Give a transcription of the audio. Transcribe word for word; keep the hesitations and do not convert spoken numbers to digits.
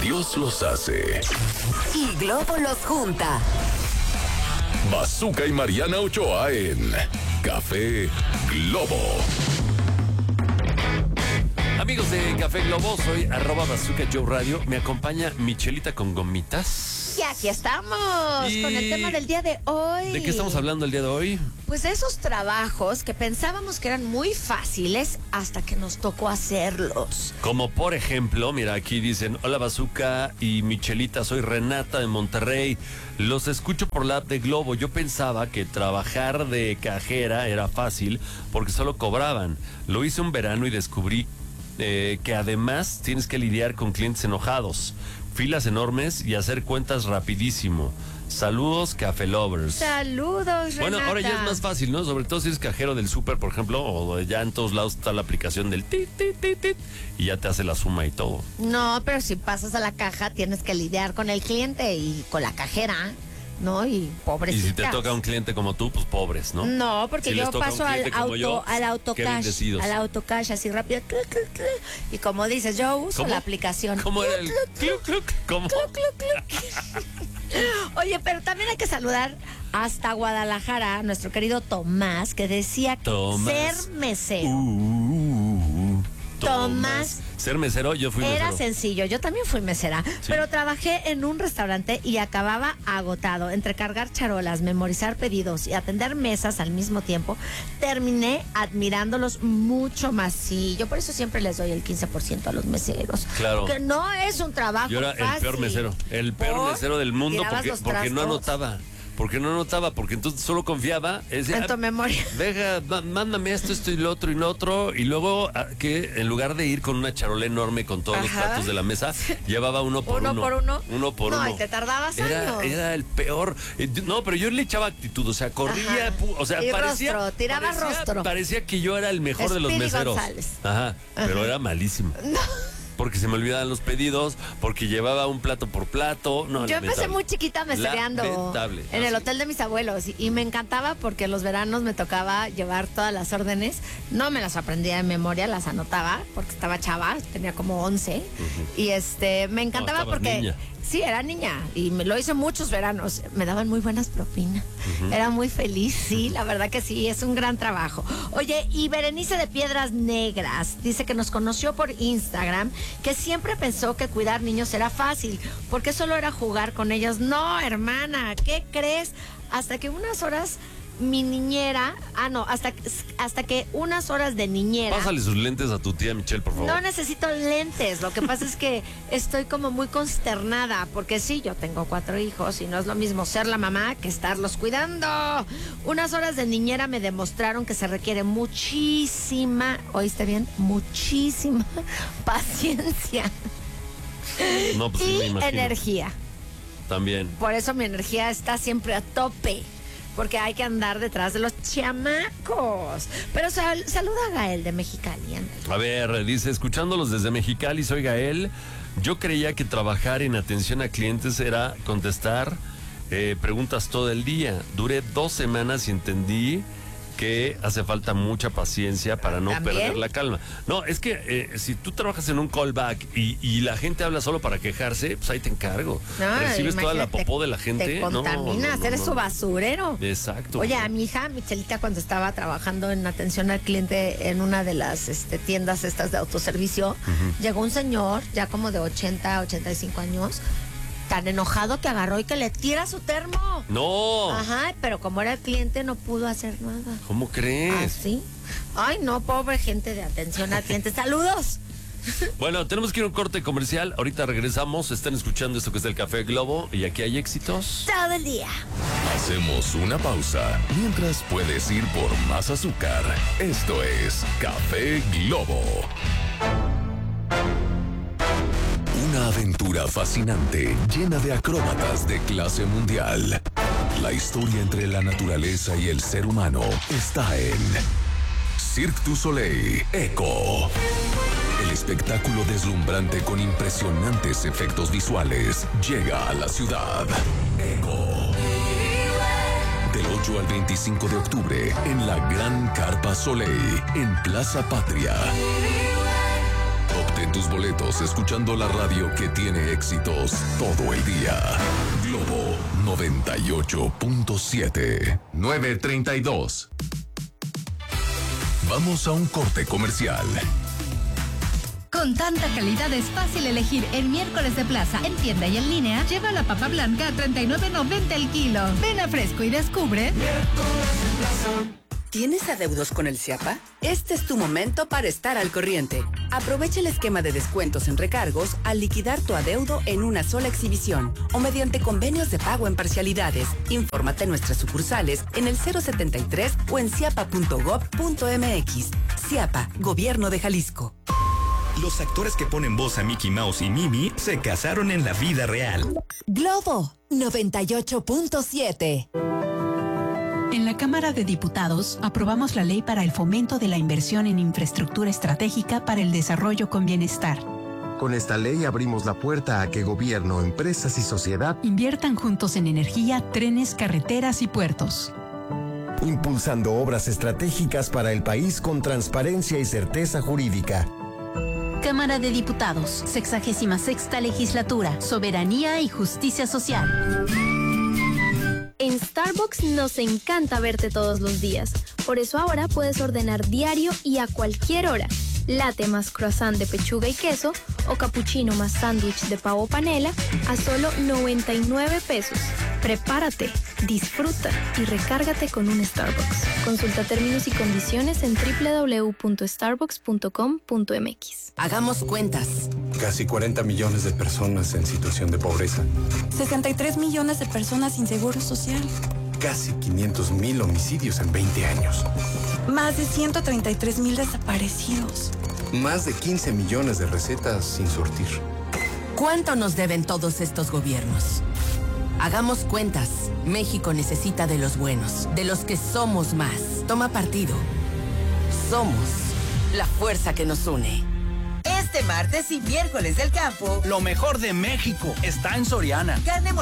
Dios los hace. Y Globo los junta. Bazooka y Mariana Ochoa en Café Globo. Amigos de Café Globo, soy arroba Bazooka Joe Radio. Me acompaña Michelita con gomitas. Y aquí estamos y... con el tema del día de hoy. ¿De qué estamos hablando el día de hoy? Pues de esos trabajos que pensábamos que eran muy fáciles hasta que nos tocó hacerlos. Como por ejemplo, mira, aquí dicen: hola Bazooka y Michelita, soy Renata de Monterrey. Los escucho por la app de Globo. Yo pensaba que trabajar de cajera era fácil porque solo cobraban. Lo hice un verano y descubrí eh, que además tienes que lidiar con clientes enojados, filas enormes y hacer cuentas rapidísimo. Saludos, Café Lovers. Saludos, Renata. Bueno, ahora ya es más fácil, ¿no? Sobre todo si eres cajero del súper, por ejemplo, o ya en todos lados está la aplicación del tit, tit, tit, tit, y ya te hace la suma y todo. No, pero si pasas a la caja tienes que lidiar con el cliente y con la cajera, ¿no? Y pobrecitas. Y si te toca un cliente como tú, pues pobres, ¿no? No, porque si yo paso al auto, yo, al autocash, al autocash así rápido. Cluc, cluc, cluc, y como dices, yo uso ¿Cómo? la aplicación. ¿Cómo era el cluc, cluc? ¿Cómo? Cluc, cluc, cluc. Oye, pero también hay que saludar hasta Guadalajara a nuestro querido Tomás, que decía que Tomás. ser mesero. Uh, Tomás. Tomás. Ser mesero, yo fui Era mesero. sencillo, yo también fui mesera, Sí. pero trabajé en un restaurante y acababa agotado. Entre cargar charolas, memorizar pedidos y atender mesas al mismo tiempo, terminé admirándolos mucho más. Sí, yo por eso siempre les doy el quince por ciento a los meseros. Claro. Que no es un trabajo Yo era fácil. el peor mesero, el peor ¿Por? mesero del mundo ¿Tirabas porque, los porque no trastos? anotaba. Porque no anotaba, porque entonces solo confiaba. Decía, En tu memoria. Deja, má- mándame esto, esto y lo otro y lo otro. Y luego, ah, que en lugar de ir con una charola enorme con todos los Ajá. platos de la mesa, llevaba uno por uno. Uno por uno. Uno por No, uno. y te tardabas era, años. Era el peor. Eh, No, pero yo le echaba actitud, o sea, corría, Ajá. pu- o sea, Y parecía. rostro, tiraba parecía, rostro. Parecía que yo era el mejor de los Speedy meseros. González. Ajá, pero era malísimo. Porque se me olvidaban los pedidos, porque llevaba un plato por plato. No, Yo empecé lamentable. muy chiquita mesereando Lamentable. en el Así. hotel de mis abuelos y, y me encantaba porque los veranos me tocaba llevar todas las órdenes. No me las aprendía de memoria, las anotaba porque estaba chava, tenía como once. Uh-huh. Y este, me encantaba estabas porque... niña. Sí, era niña y me lo hice muchos veranos. Me daban muy buenas propinas. Uh-huh. Era muy feliz, sí, la verdad que sí, es un gran trabajo. Oye, y Berenice de Piedras Negras dice que nos conoció por Instagram, que siempre pensó que cuidar niños era fácil, porque solo era jugar con ellos. No, hermana, ¿qué crees? Hasta que unas horas... mi niñera, ah no, hasta, hasta que unas horas de niñera. Pásale sus lentes a tu tía Michelle, por favor. No necesito lentes, lo que pasa es que estoy como muy consternada, porque sí, yo tengo cuatro hijos y no es lo mismo ser la mamá que estarlos cuidando. Unas horas de niñera me demostraron que se requiere muchísima, ¿oíste bien? Muchísima paciencia. No, pues sí, y me imagino. energía. También. Por eso mi energía está siempre a tope. Porque hay que andar detrás de los chamacos. Pero sal, saluda a Gael de Mexicali. Ándale. A ver, dice, escuchándolos desde Mexicali, soy Gael. Yo creía que trabajar en atención a clientes era contestar eh, preguntas todo el día. Duré dos semanas y entendí que hace falta mucha paciencia para no ¿También? perder la calma. No, es que eh, si tú trabajas en un callback y, y la gente habla solo para quejarse, pues ahí te encargo. No, Recibes toda la imagínate, popó de la gente. Te No, contaminas, no, no, eres no. su basurero. Exacto. Oye, a mi hija, Michelita, cuando estaba trabajando en atención al cliente en una de las este, tiendas estas de autoservicio, uh-huh. llegó un señor, ya como de ochenta, ochenta y cinco años, tan enojado que agarró y que le tira su termo. No. Ajá, pero como era el cliente no pudo hacer nada. ¿Cómo crees? ¿Ah, sí? Ay, no, pobre gente de atención al cliente. ¡Saludos! Bueno, tenemos que ir a un corte comercial. Ahorita regresamos. Están escuchando esto que es el Café Globo. Y aquí hay éxitos todo el día. Hacemos una pausa. Mientras puedes ir por más azúcar. Esto es Café Globo. Una aventura fascinante, llena de acróbatas de clase mundial. La historia entre la naturaleza y el ser humano está en Cirque du Soleil Echo. El espectáculo deslumbrante con impresionantes efectos visuales llega a la ciudad. Echo. Del ocho al veinticinco de octubre en la Gran Carpa Soleil en Plaza Patria. Obtén tus boletos escuchando la radio que tiene éxitos todo el día. Globo noventa y ocho punto siete. nueve treinta y dos. Vamos a un corte comercial. Con tanta calidad es fácil elegir el miércoles de plaza. En tienda y en línea, lleva la papa blanca a treinta y nueve noventa el kilo. Ven a Fresco y descubre. ¿Tienes adeudos con el Ciapa? Este es tu momento para estar al corriente. Aprovecha el esquema de descuentos en recargos al liquidar tu adeudo en una sola exhibición o mediante convenios de pago en parcialidades. Infórmate en nuestras sucursales en el cero setenta y tres o en ciapa punto gob punto mx. Ciapa, Gobierno de Jalisco. Los actores que ponen voz a Mickey Mouse y Mimi se casaron en la vida real. Globo noventa y ocho punto siete. En la Cámara de Diputados aprobamos la ley para el fomento de la inversión en infraestructura estratégica para el desarrollo con bienestar. Con esta ley abrimos la puerta a que gobierno, empresas y sociedad inviertan juntos en energía, trenes, carreteras y puertos. Impulsando obras estratégicas para el país con transparencia y certeza jurídica. Cámara de Diputados, sexagésima sexta legislatura, soberanía y justicia social. En Starbucks nos encanta verte todos los días. Por eso ahora puedes ordenar diario y a cualquier hora. Latte más croissant de pechuga y queso o cappuccino más sándwich de pavo panela a solo noventa y nueve pesos. Prepárate, disfruta y recárgate con un Starbucks. Consulta términos y condiciones en doble u doble u doble u punto starbucks punto com punto mx. Hagamos cuentas. Casi cuarenta millones de personas en situación de pobreza. sesenta y tres millones de personas sin seguro social. Casi quinientos mil homicidios en veinte años. Más de ciento treinta y tres mil desaparecidos. Más de quince millones de recetas sin surtir. ¿Cuánto nos deben todos estos gobiernos? Hagamos cuentas. México necesita de los buenos, de los que somos más. Toma partido. Somos la fuerza que nos une. Este martes y miércoles del campo, lo mejor de México está en Soriana. Carne